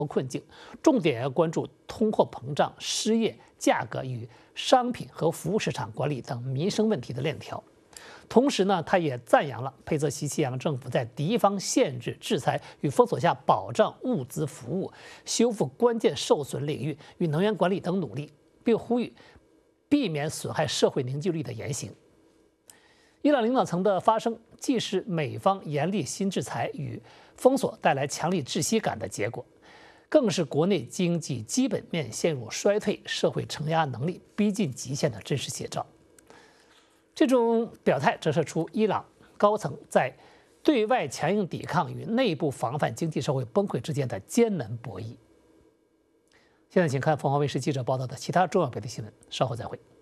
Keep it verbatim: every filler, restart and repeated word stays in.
困境，重点要关注通货膨胀、失业、价格与商品和服务市场管理等民生问题的链条。同时呢，他也赞扬了佩泽西奇扬政府在敌方限制、制裁与封锁下保障物资服务、修复关键受损领域与能源管理等努力，并呼吁避免损害社会凝聚力的言行。伊朗领导层的发声，既是美方严厉新制裁与封锁带来强烈窒息感的结果，更是国内经济基本面陷入衰退、社会承压能力逼近极限的真实写照。这种表态折射出伊朗高层在对外强硬抵抗与内部防范经济社会崩溃之间的艰难博弈。现在，请看凤凰卫视记者报道的其他重要本地新闻，稍后再会。